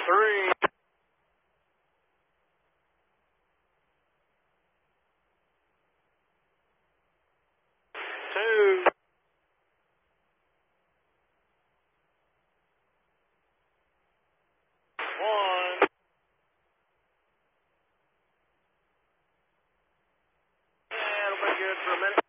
3. 2. 1. Yeah, it'll be good for a minute.